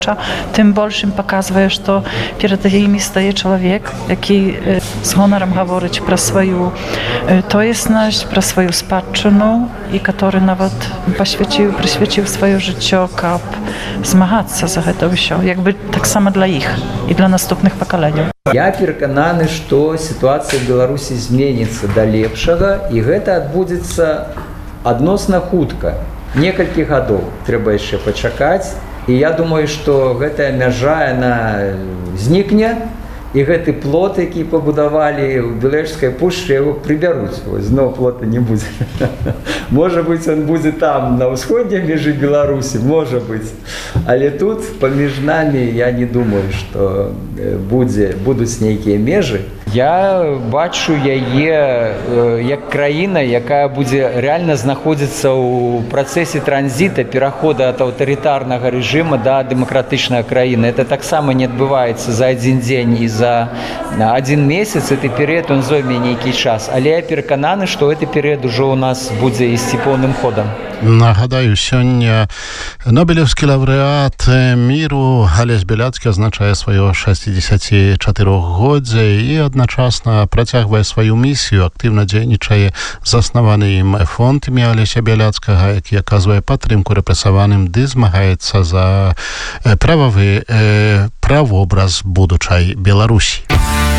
тым большым паказвае, што перад імі стае чалавек, які з гонарам гаворыць пра сваю тоеснасць, пра сваю спадчыну і который нават прысвяціў сваё жыццё, каб змагацца за гэта ўсё, як бы таксама для іх і для наступных пакаленняў. Я перакананы, што сітуацыя ў Беларусі зменіцца да лепшага, і гэта адбудзецца адносна хутка. Некалькі гадоў трэба яшчэ пачакаць. І я думаю, што гэтая мяжа, яна знікне, і гэты плот, які пабудавалі ў Беларускай пушчы, яго прыбяруць. Зноў плота не будзе. Можа быць, ён будзе там, на ўсходняй межы Беларусі, можа быць. Але тут, паміж намі, я не думаю, што будуць нейкія межы. Я бачу яе як краіна, якая будзе рэальна знаходзіцца ў працэсе транзіта, перахода ад аўтарытарнага рэжыма да дэмакратычнай краіны. Это таксама не адбываецца за адзін дзень і за адзін месяц. Гэты перыяд он зойме нейкі час. Але я перакананы, што гэты перыяд ужо ў нас будзе ісці поўным ходам. Нагадаю, сёння Нобелевскі лаўрэат міру Алесь Бяляцкі адзначае сваё 64-годдзе і адначасна працягвае сваю місію, актыўна дзейнічае заснаваны ім фонд імя Алеся Бяляцкага, які аказвае падтрымку рэпрэсаваным ды змагаецца за прававы правобраз будучай Беларусі.